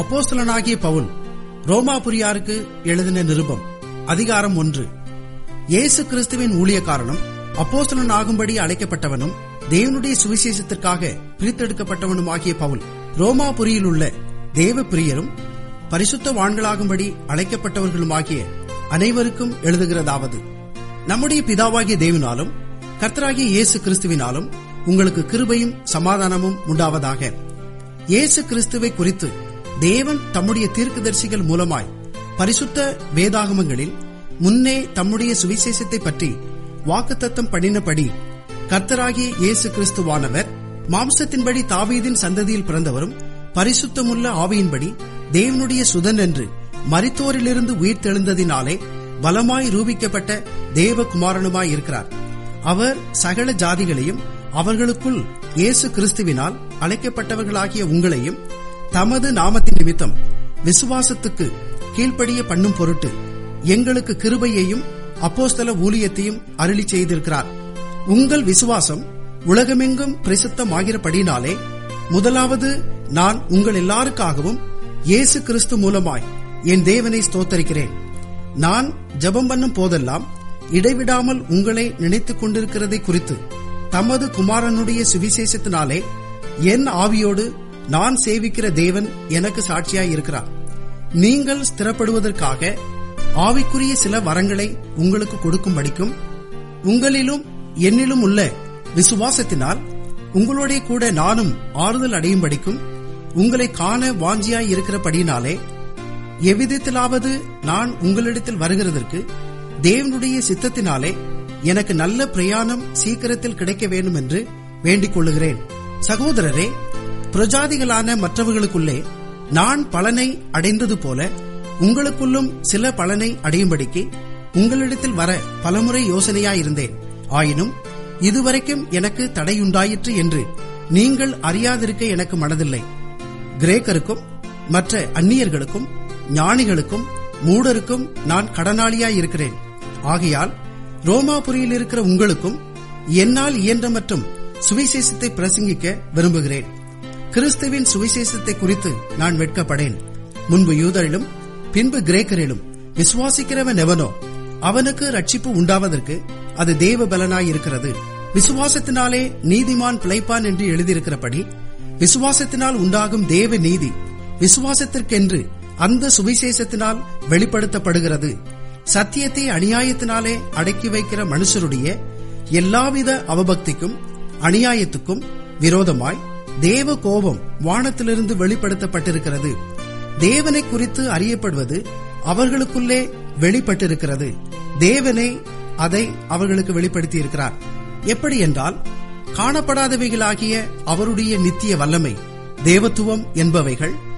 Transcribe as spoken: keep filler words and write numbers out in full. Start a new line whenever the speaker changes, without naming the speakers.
அப்போஸ்தலனாகிய பவுல் ரோமாபுரியாருக்கு எழுதின நிருபம். அதிகாரம் ஒன்று. இயேசு கிறிஸ்துவின் ஊழியக்காரனும் அப்போஸ்தலன் ஆகும்படி அழைக்கப்பட்டவனும் தேவனுடைய சுவிசேஷத்திற்காக பிரித்தெடுக்கப்பட்டவனுமாகிய பவுல், ரோமாபுரியில் உள்ள தேவ பிரியரும் பரிசுத்தவான்களாகும்படி அழைக்கப்பட்டவர்களுமாகிய அனைவருக்கும் எழுதுகிறதாவது: நம்முடைய பிதாவாகிய தேவனாலும் கர்த்தராகிய இயேசு கிறிஸ்துவினாலும் உங்களுக்கு கிருபையும் சமாதானமும் உண்டாவதாக. இயேசு கிறிஸ்துவை குறித்து தேவன் தம்முடைய தீர்க்கதரிசிகள் மூலமாய் பரிசுத்த வேதாகமங்களில் முன்னே தம்முடைய சுவிசேஷத்தை பற்றி வாக்குத்தத்தம் பண்ணினபடி, கர்த்தராகிய இயேசு கிறிஸ்துவானவர் மாம்சத்தின்படி தாவீதின் சந்ததியில் பிறந்தவரும் பரிசுத்தமுள்ள ஆவியின்படி தேவனுடைய சுதன் என்று மரித்தோரிலிருந்து உயிர்த்தெழுந்ததினாலே பலமாய் ரூபிக்கப்பட்ட தேவகுமாரனுமாய் இருக்கிறார். அவர் சகல ஜாதிகளையும் அவர்களுக்குள் இயேசு கிறிஸ்துவினால் அழைக்கப்பட்டவர்களாகிய உங்களையும் தமது நாமத்தின் நிமித்தம் விசுவாசத்துக்கு கீழ்ப்படிய பண்ணும் பொருட்டு எங்களுக்கு கிருபையையும் அப்போஸ்தல ஊழியத்தையும் அருளி செய்திருக்கிறார். உங்கள் விசுவாசம் உலகமெங்கும் பிரசித்தமாகிறபடினாலே முதலாவது நான் உங்கள் எல்லாருக்காகவும் இயேசு கிறிஸ்து மூலமாய் என் தேவனை ஸ்தோத்தரிக்கிறேன். நான் ஜெபம் பண்ணும் போதெல்லாம் இடைவிடாமல் உங்களை நினைத்துக் கொண்டிருக்கிறதை குறித்து தமது குமாரனுடைய சுவிசேஷத்தினாலே என் ஆவியோடு நான் சேவிக்கிற தேவன் எனக்கு சாட்சியாய் இருக்கிறார். நீங்கள் ஸ்திரப்படுவதற்காக ஆவிக்குரிய சில வரங்களை உங்களுக்கு கொடுக்கும்படிக்கும், உங்களிலும் என்னிலும் உள்ள விசுவாசத்தினால் உங்களோட கூட நானும் ஆறுதல் அடையும்படிக்கும் உங்களை காண வாஞ்சியாய் இருக்கிறபடினாலே எவ்விதத்திலாவது நான் உங்களிடத்தில் வருகிறதற்கு தேவனுடைய சித்தத்தினாலே எனக்கு நல்ல பிரயாணம் சீக்கிரத்தில் கிடைக்க வேண்டும் என்று வேண்டிக் கொள்ளுகிறேன். சகோதரரே, பிரஜாதிகளான மற்றவர்களுக்குள்ளே நான் பலனை அடைந்தது போல உங்களுக்குள்ளும் சில பலனை அடையும்படிக்கு உங்களிடத்தில் வர பலமுறை யோசனையாயிருந்தேன். ஆயினும் இதுவரைக்கும் எனக்கு தடையுண்டாயிற்று என்று நீங்கள் அறியாதிருக்க எனக்கு மனதில்லை. கிரேக்கருக்கும் மற்ற அந்நியர்களுக்கும் ஞானிகளுக்கும் மூடருக்கும் நான் கடனாளியாயிருக்கிறேன். ஆகையால் ரோமாபுரியில் இருக்கிற உங்களுக்கும் என்னால் இயன்ற மற்றும் சுவிசேஷத்தை பிரசங்கிக்க விரும்புகிறேன். கிறிஸ்துவின் சுவிசேஷத்தை குறித்து நான் வெட்கப்படேன். முன்பு யூதரிலும் பின்பு கிரேக்கரிலும் விசுவாசிக்கிறவன் எவனோ அவனுக்கு ரட்சிப்பு உண்டாவதற்கு அது தேவ பலனாயிருக்கிறது. விசுவாசத்தினாலே நீதிமான் பிழைப்பான் என்று எழுதியிருக்கிறபடி விசுவாசத்தினால் உண்டாகும் தேவ நீதி விசுவாசத்திற்கென்று அந்த சுவிசேஷத்தினால் வெளிப்படுத்தப்படுகிறது. சத்தியத்தை அநியாயத்தினாலே அடக்கி வைக்கிற மனுஷருடைய எல்லாவித அவபக்திக்கும் அநியாயத்துக்கும் விரோதமாய் தேவ கோபம் வானத்திலிருந்து வெளிப்படுத்தப்பட்டிருக்கிறது. தேவனை குறித்து அறியப்படுவது அவர்களுக்குள்ளே வெளிப்பட்டிருக்கிறது. தேவனே அதை அவர்களுக்கு வெளிப்படுத்தியிருக்கிறார். எப்படி என்றால், காணப்படாதவைகளாகிய அவருடைய நித்திய வல்லமை, தேவத்துவம் என்பவைகள்